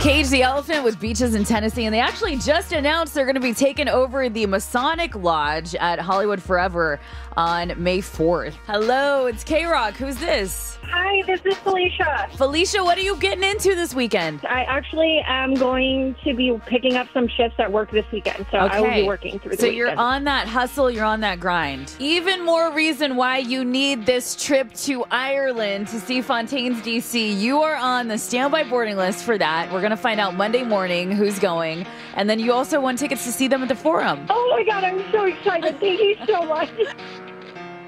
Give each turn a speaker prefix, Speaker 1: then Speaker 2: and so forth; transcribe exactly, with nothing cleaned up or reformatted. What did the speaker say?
Speaker 1: Cage the Elephant with Beaches in Tennessee, and they actually just announced they're going to be taking over the Masonic Lodge at Hollywood Forever on May fourth. Hello, it's K-Rock. Who's this?
Speaker 2: Hi, this is Felicia.
Speaker 1: Felicia, what are you getting into this weekend?
Speaker 2: I actually am going to be picking up some shifts at work this weekend, so
Speaker 1: Okay.
Speaker 2: I will be working through the
Speaker 1: So
Speaker 2: weekend.
Speaker 1: you're on that hustle, you're on that grind. Even more reason why you need this trip to Ireland to see Fontaines D C. You are on the standby boarding list for that. We're going to find out Monday morning who's going. And then you also won tickets to see them at the Forum.
Speaker 2: Oh my God, I'm so excited. Thank you so much.